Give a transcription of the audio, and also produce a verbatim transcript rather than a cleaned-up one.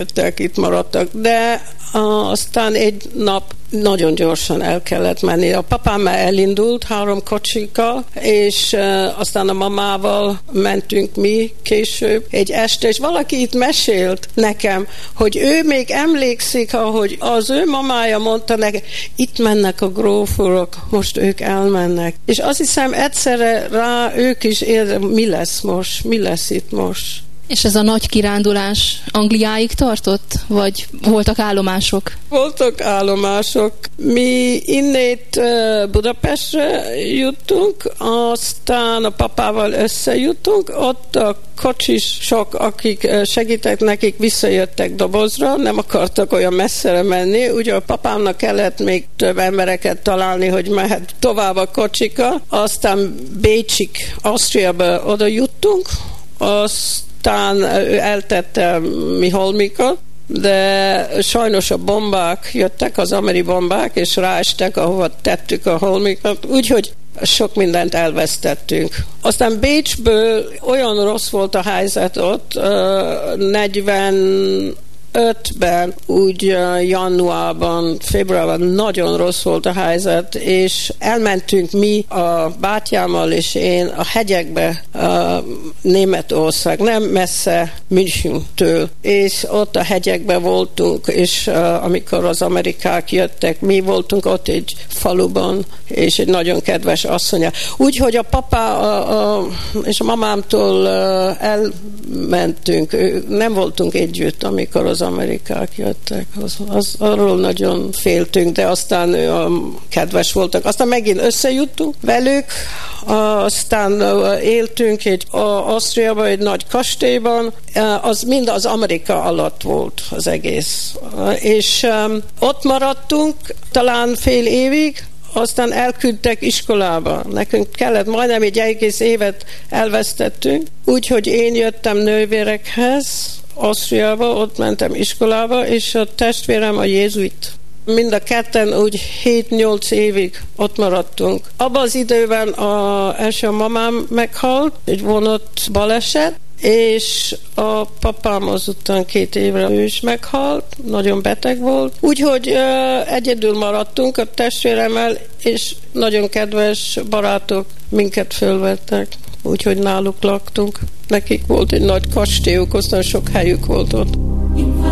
jöttek, itt maradtak, de uh, aztán egy nap nagyon gyorsan el kellett menni. A papám már elindult három kocsikkal, és uh, aztán a mamával mentünk mi később egy este, és valaki itt mesélt nekem, hogy ő még emlékszik, ahogy az ő mamája mondta neki, itt mennek a grófurok, most ők elmennek. És azt hiszem egyszerre rá ők is érzik, mi lesz most, mi lesz itt most. És ez a nagy kirándulás Angliáig tartott? Vagy voltak állomások? Voltak állomások. Mi innét Budapestre juttunk, aztán a papával összejutunk, ott a kocsisok, akik segítettek nekik, visszajöttek Dobozra, nem akartak olyan messzere menni, ugye a papámnak kellett még több embereket találni, hogy mehet tovább a kocsika, aztán Bécsig, Ausztriába oda juttunk, azt Aztán ő eltette mi holmikat, de sajnos a bombák jöttek, az amerikai bombák, és ráestek, ahova tettük a holmikat, úgyhogy sok mindent elvesztettünk. Aztán Bécsből olyan rossz volt a helyzet ott, negyvenötben, úgy januárban, februárban nagyon rossz volt a helyzet, és elmentünk mi a bátyámmal és én a hegyekbe, a Németország, nem messze Münchentől, és ott a hegyekbe voltunk, és uh, amikor az amerikák jöttek, mi voltunk ott egy faluban, és egy nagyon kedves asszonya. Úgyhogy a papá a, a, és a mamámtól uh, elmentünk, nem voltunk együtt, amikor az amerikák jöttek. Az, az, arról nagyon féltünk, de aztán um, kedves voltak. Aztán megint összejuttunk velük, aztán éltünk egy Ausztriában, egy nagy kastélyban, az mind az Amerika alatt volt az egész. És um, ott maradtunk talán fél évig, aztán elküldtek iskolába. Nekünk kellett, majdnem egy egész évet elvesztettünk, úgyhogy én jöttem nővérekhez, Ausztriába, ott mentem iskolába, és a testvérem a jézuit. Mind a ketten úgy hét-nyolc évig ott maradtunk. Abban az időben a első mamám meghalt, egy vonat baleset, és a papám azután két évre ő is meghalt, nagyon beteg volt. Úgyhogy uh, egyedül maradtunk a testvéremmel, és nagyon kedves barátok minket fölvettek. Úgyhogy náluk laktunk. Nekik volt egy nagy kastélyuk, aztán sok helyük volt ott.